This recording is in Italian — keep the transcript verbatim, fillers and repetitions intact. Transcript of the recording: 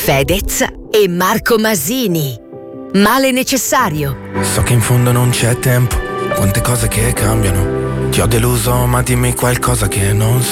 Fedez e Marco Masini. Male necessario. So che in fondo non c'è tempo, quante cose che cambiano. Ti ho deluso ma dimmi qualcosa che non so.